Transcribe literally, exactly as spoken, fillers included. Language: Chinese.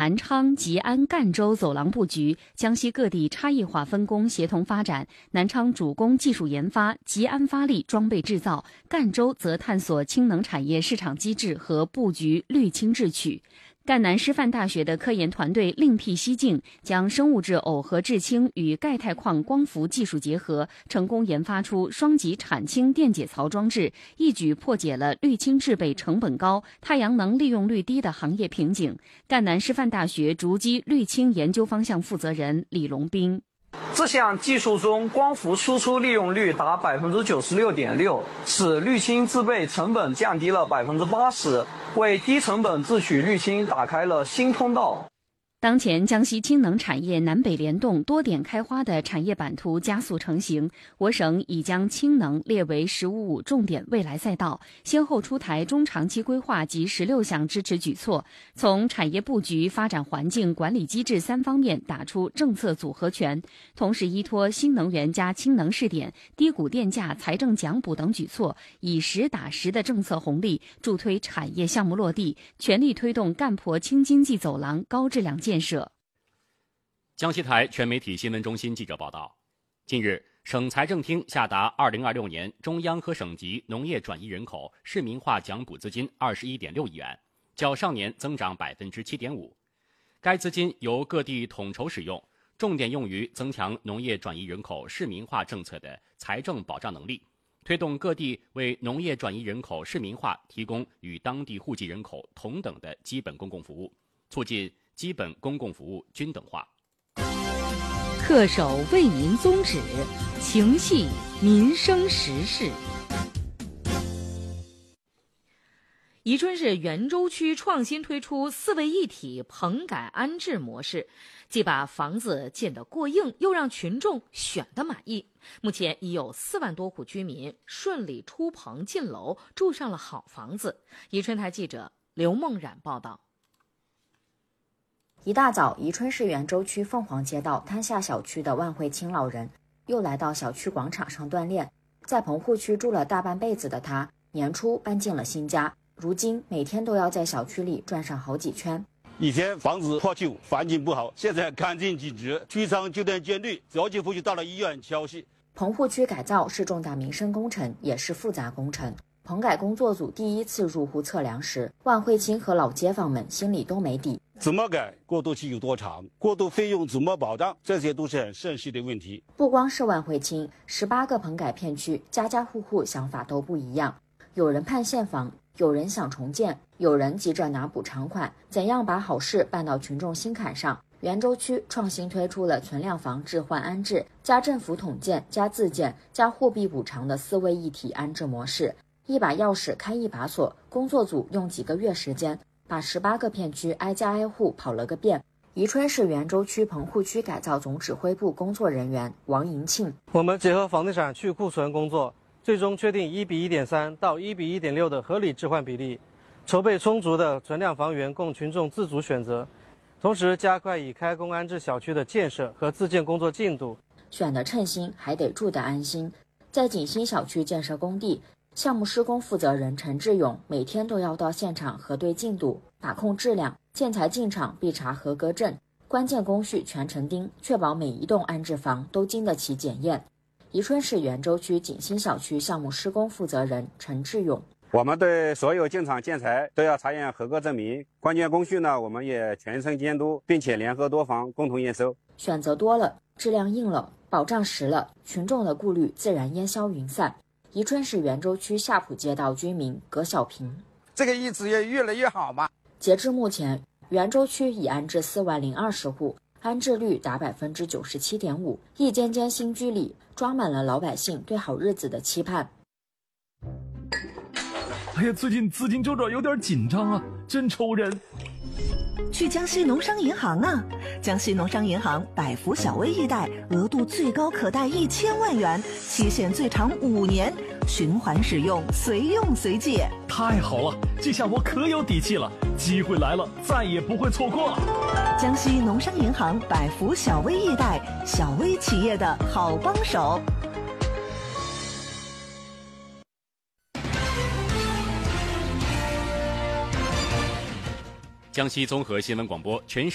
南昌、吉安、赣州走廊布局，江西各地差异化分工协同发展。南昌主攻技术研发，吉安发力装备制造，赣州则探索氢能产业市场机制和布局绿氢智取。赣南师范大学的科研团队另辟蹊径，将生物质耦合制氢与钙钛矿光伏技术结合，成功研发出双极产氢电解槽装置，一举破解了氯氢制备成本高、太阳能利用率低的行业瓶颈。赣南师范大学逐基氯氢研究方向负责人李龙斌。 这项技术中，光伏输出利用率达百分之九十六点六，使氯氢制备成本降低了百分之八十，为低成本自取氯氢打开了新通道。 当前，江西氢能产业南北联动、多点开花的产业版图加速成型。我省已将氢能列为“十五五”重点未来赛道，先后出台中长期规划及十六项支持举措，从产业布局、发展环境、管理机制三方面打出政策组合拳。同时，依托新能源加氢能试点、低谷电价、财政奖补等举措，以实打实的政策红利，助推产业项目落地，全力推动赣婆氢经济走廊高质量建设。 江西台全媒体新闻中心记者报道，近日，省财政厅下达二零二六年中央和省级农业转移人口市民化奖补资金二十一点六亿元，较上年增长百分之七点五。该资金由各地统筹使用，重点用于增强农业转移人口市民化政策的财政保障能力，推动各地为农业转移人口市民化提供与当地户籍人口同等的基本公共服务，促进基本公共服务均等化。 恪守为民宗旨，情系民生时事。宜春市袁州区创新推出四位一体棚改安置模式，既把房子建得过硬，又让群众选得满意。目前已有四万多户居民顺利出棚进楼，住上了好房子。宜春台记者刘梦冉报道。 一大早，宜春市袁州区凤凰街道滩下小区的万慧清老人又来到小区广场上锻炼。在棚户区住了大半辈子的他，年初搬进了新家，如今每天都要在小区里转上好几圈。 以前房子破旧，环境不好，现在干净尽职，区上酒店监狱，着急回去到了医院消息。 棚户区改造是重大民生工程，也是复杂工程。棚改工作组第一次入户测量时，万慧清和老街坊们心里都没底。 怎么改？过渡期有多长？过渡费用怎么保障？这些都是很现实的问题。 不光是万慧清，十八个棚改片区，家家户户想法都不一样。有人盼现房，有人想重建，有人急着拿补偿款。怎样把好事办到群众心坎上？袁州区创新推出了存量房置换安置、加政府统建、加自建、加货币补偿的四位一体安置模式。一把钥匙开一把锁，工作组用几个月时间，把十八个片区挨家挨户跑了个遍。宜春市袁州区棚户区改造总指挥部工作人员王银庆： 我们结合房地产去库存工作，最终确定一比一点三到一比一点六的合理置换比例，筹备充足的存量房源供群众自主选择，同时加快已开工安置小区的建设和自建工作进度。 选得称心，还得住得安心。在锦新小区建设工地，项目施工负责人陈志勇每天都要到现场核对进度，把控质量，建材进场必查合格证，关键工序全程盯，确保每一栋安置房都经得起检验。宜春市袁州区锦新小区项目施工负责人陈志勇： 我们对所有进场建材都要查验合格证明，关键工序呢，我们也全程监督，并且联合多方共同验收。 选择多了，质量硬了，保障实了，群众的顾虑自然烟消云散。宜春市袁州区夏浦街道居民葛小平： 这个日子也越来越好嘛。 截至目前，袁州区已安置四万零二十户，安置率达百分之九十七点五，一间间新居里装满了老百姓对好日子的期盼。 哎呀，最近资金周转有点紧张啊，真愁人。 去江西农商银行啊！江西农商银行百福小微易贷，额度最高可贷一千万元，期限最长五年，循环使用，随用随借。 太好了，这下我可有底气了，机会来了，再也不会错过了。 江西农商银行百福小微易贷，小微企业的好帮手。 江西综合新闻广播全